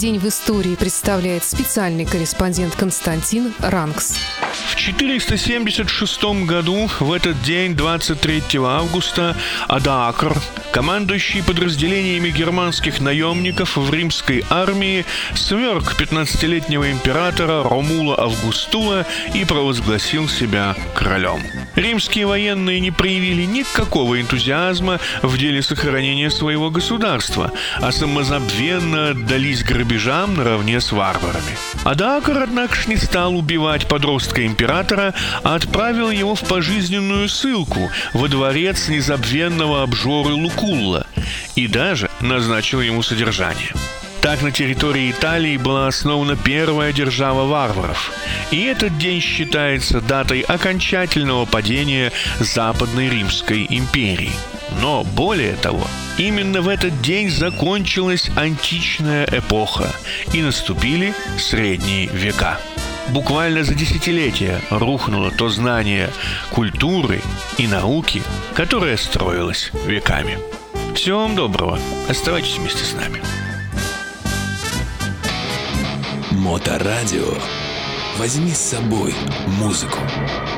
день в истории представляет специальный корреспондент Константин Ранкс. В 476 году, в этот день, 23 августа, Оdoакр, командующий подразделениями германских наемников в римской армии, сверг 15-летнего императора Ромула Августула и провозгласил себя королем. Римские военные не проявили никакого энтузиазма в деле сохранения своего государства, а самозабвенно отдались грабежам наравне с варварами. Оdoакр, однако ж, не стал убивать подростка императора, а отправил его в пожизненную ссылку во дворец незабвенного обжоры Лукулла и даже назначил ему содержание. Так на территории Италии была основана первая держава варваров, и этот день считается датой окончательного падения Западной Римской империи. Но более того, именно в этот день закончилась античная эпоха и наступили средние века. Буквально за десятилетия рухнуло то знание культуры и науки, которое строилось веками. Всего вам доброго. Оставайтесь вместе с нами. Моторадио. Возьми с собой музыку.